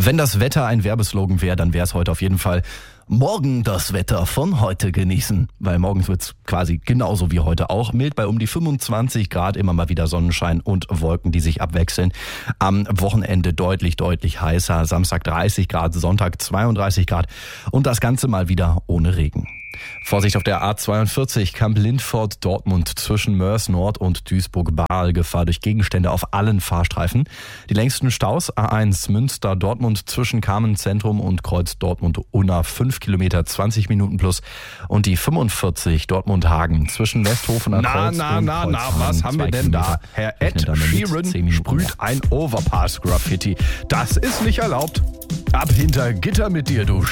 Wenn das Wetter ein Werbeslogan wäre, dann wäre es heute auf jeden Fall: morgen das Wetter von heute genießen. Weil morgens wird es quasi genauso wie heute auch. Mild bei um die 25 Grad, immer mal wieder Sonnenschein und Wolken, die sich abwechseln. Am Wochenende deutlich heißer. Samstag 30 Grad, Sonntag 32 Grad und das Ganze mal wieder ohne Regen. Vorsicht auf der A42 Kamp-Lindfort-Dortmund zwischen Moers Nord und Duisburg-Baal. Gefahr durch Gegenstände auf allen Fahrstreifen. Die längsten Staus: A1 Münster-Dortmund zwischen Carmen-Zentrum und Kreuz Dortmund-Unna 5 Kilometer 20 Minuten plus. Und die 45 Dortmund-Hagen zwischen Westhofen an Kreuz und Kreuzhagen. Was haben wir denn da? Herr Ed Sheeran sprüht ein Overpass-Graffiti. Das ist nicht erlaubt. Ab hinter Gitter mit dir, du